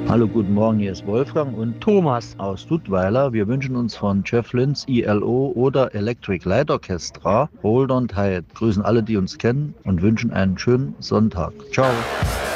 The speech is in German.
Hallo, guten Morgen, hier ist Wolfgang und Thomas. aus Duttweiler. Wir wünschen uns von Jeff Lynne's ELO oder Electric Light Orchestra Hold on Tight. Grüßen alle, die uns kennen und wünschen einen schönen Sonntag. Ciao.